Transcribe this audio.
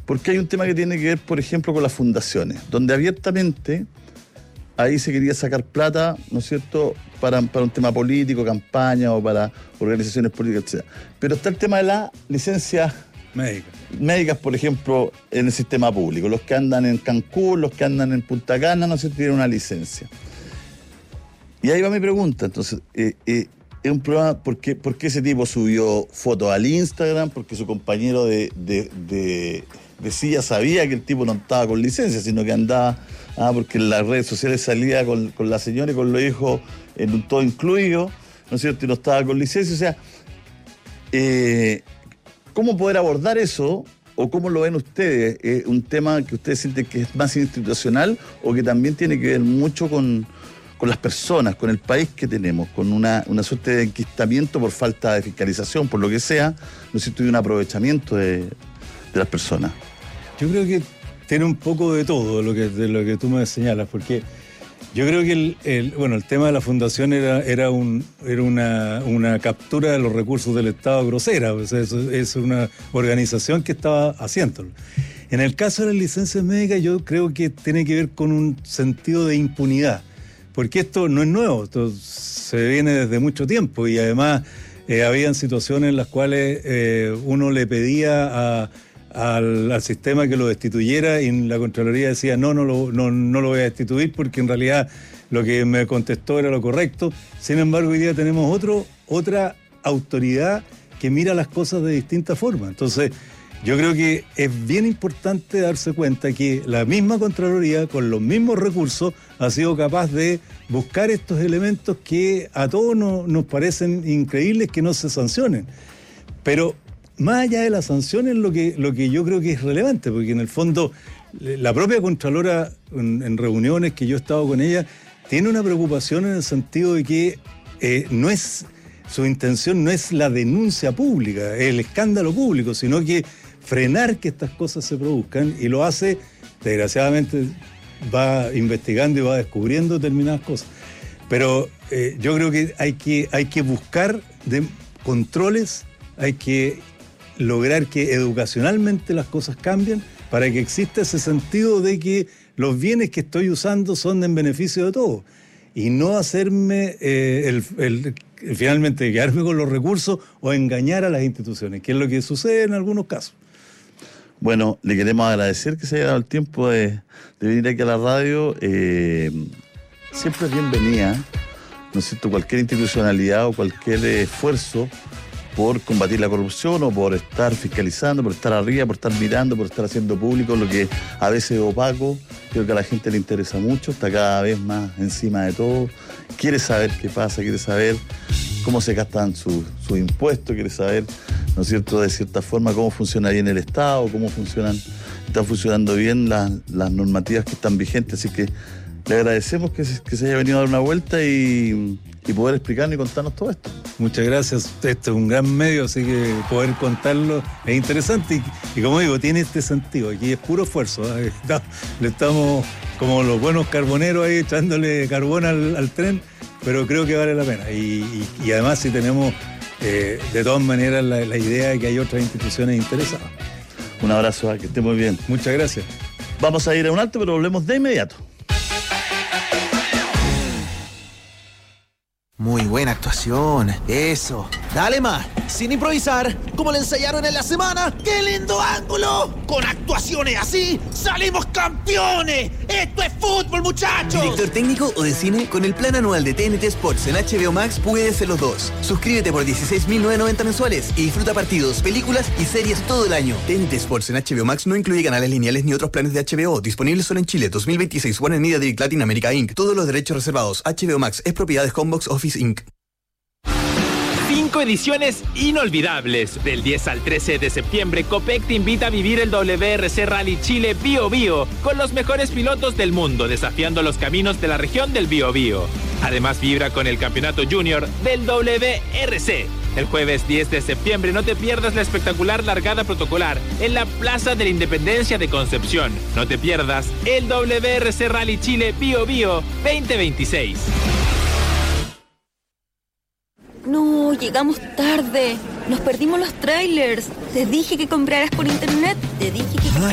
porque hay un tema que tiene que ver, por ejemplo, con las fundaciones, donde abiertamente ahí se quería sacar plata, ¿no es cierto?, para un tema político, campaña o para organizaciones políticas, etc. Pero está el tema de las licencias médicas, por ejemplo, en el sistema público. Los que andan en Cancún, los que andan en Punta Cana, no sé si tienen una licencia. Y ahí va mi pregunta. Entonces, es un problema, ¿por qué ese tipo subió fotos al Instagram? Porque su compañero de silla sabía que el tipo no estaba con licencia, sino que andaba, porque en las redes sociales salía con la señora y con los hijos en un todo incluido, ¿no es cierto? Y no estaba con licencia. O sea, ¿cómo poder abordar eso? ¿O cómo lo ven ustedes? ¿Es un tema que ustedes sienten que es más institucional o que también tiene que ver mucho con las personas, con el país que tenemos, con una suerte de enquistamiento por falta de fiscalización, por lo que sea, ¿no es cierto?, y un aprovechamiento de las personas? Yo creo que tiene un poco de todo de lo que tú me señalas, porque yo creo que el tema de la fundación era una captura de los recursos del Estado grosera. O sea, es una organización que estaba haciéndolo. En el caso de las licencias médicas, yo creo que tiene que ver con un sentido de impunidad, porque esto no es nuevo, esto se viene desde mucho tiempo y además habían situaciones en las cuales uno le pedía al sistema que lo destituyera y la Contraloría decía no lo voy a destituir porque en realidad lo que me contestó era lo correcto. Sin embargo, hoy día tenemos otra autoridad que mira las cosas de distinta forma. Entonces, yo creo que es bien importante darse cuenta que la misma Contraloría, con los mismos recursos, ha sido capaz de buscar estos elementos que a todos nos parecen increíbles que no se sancionen. Pero más allá de las sanciones, lo que yo creo que es relevante, porque en el fondo la propia Contralora, en reuniones que yo he estado con ella, tiene una preocupación en el sentido de que su intención no es la denuncia pública, el escándalo público, sino que frenar que estas cosas se produzcan, y lo hace, desgraciadamente, va investigando y va descubriendo determinadas cosas. Pero yo creo que hay que buscar controles, hay que lograr que educacionalmente las cosas cambien para que exista ese sentido de que los bienes que estoy usando son en beneficio de todos y no hacerme finalmente quedarme con los recursos o engañar a las instituciones, que es lo que sucede en algunos casos. Bueno, le queremos agradecer que se haya dado el tiempo de venir aquí a la radio. Siempre es bienvenida, ¿no es cierto?, cualquier institucionalidad o cualquier esfuerzo por combatir la corrupción o por estar fiscalizando, por estar arriba, por estar mirando, por estar haciendo público lo que a veces es opaco. Creo que a la gente le interesa mucho, está cada vez más encima de todo, quiere saber qué pasa, quiere saber cómo se gastan sus impuestos, quiere saber, ¿no es cierto?, de cierta forma cómo funciona bien el Estado, cómo están funcionando bien las normativas que están vigentes. Así que le agradecemos que se haya venido a dar una vuelta y poder explicarnos y contarnos todo esto. Muchas gracias. Esto es un gran medio, así que poder contarlo es interesante y como digo, tiene este sentido. Aquí es puro esfuerzo, ¿eh? Le estamos como los buenos carboneros ahí echándole carbón al tren, pero creo que vale la pena. Y además si tenemos de todas maneras la idea de que hay otras instituciones interesadas. Un abrazo, que esté muy bien. Muchas gracias. Vamos a ir a un alto, pero volvemos de inmediato. Muy buena actuación, eso. Dale más, sin improvisar, como le ensayaron en la semana. ¡Qué lindo ángulo! Con actuaciones así, ¡salimos campeones! ¡Esto es fútbol, muchachos! ¿Director técnico o de cine? Con el plan anual de TNT Sports en HBO Max puedes ser los dos. Suscríbete por $16,990 mensuales y disfruta partidos, películas y series todo el año. TNT Sports en HBO Max no incluye canales lineales ni otros planes de HBO. Disponibles solo en Chile. 2026. Warner Media Direct Latinoamérica Inc. Todos los derechos reservados. HBO Max es propiedad de Homebox Office Inc. 5 ediciones inolvidables. Del 10 al 13 de septiembre, Copec te invita a vivir el WRC Rally Chile Bío Bío con los mejores pilotos del mundo desafiando los caminos de la región del Bío Bío. Además, vibra con el campeonato junior del WRC. El jueves 10 de septiembre no te pierdas la espectacular largada protocolar en la Plaza de la Independencia de Concepción. No te pierdas el WRC Rally Chile Bío Bío 2026. No, llegamos tarde. Nos perdimos los trailers. Te dije que compraras por internet. Te dije que...